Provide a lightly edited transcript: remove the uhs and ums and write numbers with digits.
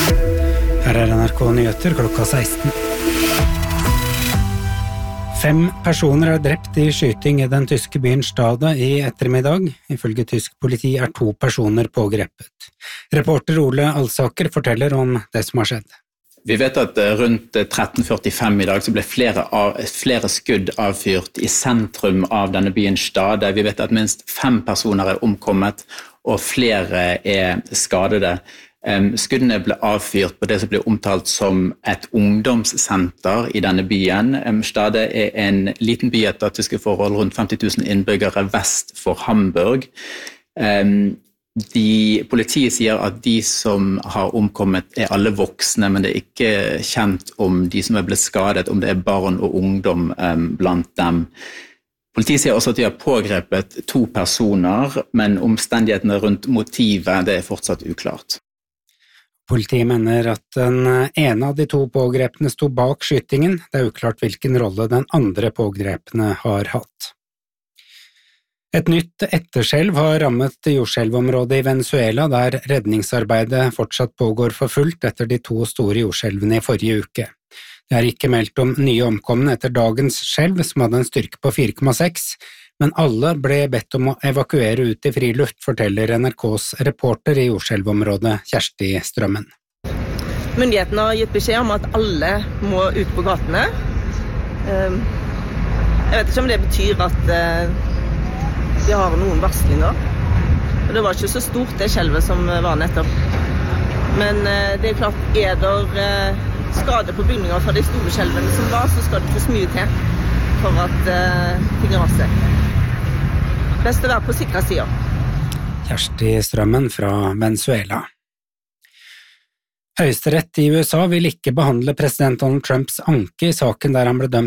Her NRK Nyheter klokka 16. 5 personer drept i skyting i den tyske byen Stade i ettermiddag. Ifølge tysk politi 2 personer pågrepet. Reporter Ole Alsaker forteller om det som har skjedd. Vi vet at rundt 13:45 i dag så ble flere skudd avfyrt i sentrum av denne byen Stade. Vi vet at minst 5 personer omkommet og flere skadede. Skuddene ble avfyrt på det som ble omtalt som et ungdomssenter i denne byen. Stade en liten by etter tyske forhold, rundt 50 000 innbyggere vest for Hamburg. Politiet sier at de som har omkommet alle voksne, men det ikke kjent om de som blitt skadet, om det barn og ungdom blant dem. Politiet sier også at de har pågrepet 2 personer, men omstendighetene rundt motivet det fortsatt uklart. Politiet mener at den ene av de 2 pågrepne sto bak skytingen. Det uklart hvilken rolle den andre pågrepne har hatt. Et nytt etterskjelv har rammet jordskjelvområdet i Venezuela, der redningsarbeidet fortsatt pågår for fullt etter de 2 store jordskjelvene i forrige uke. Det ikke meldt om nye omkomne etter dagens skjelv, som hadde en styrke på 4,6, men alle ble bedt om å evakuere ut i friluft, forteller NRKs reporter i jordskjelvområdet Kjersti Strømmen. Myndighetene har gitt beskjed om at alle må ut på gatene. Jeg vet ikke om det betyr at de har noen varslinger. Det var ikke så stort det skjelvet som var nettopp. Men det klart, det skade på bygninger fra de store skjelvene som var, så skal det ikke så mye til for at ting raser. Best å være på sikre sider. Kjersti Strømmen fra Venezuela. Høyesterett i USA vil ikke behandle president Donald Trumps anke i saken der han ble dømt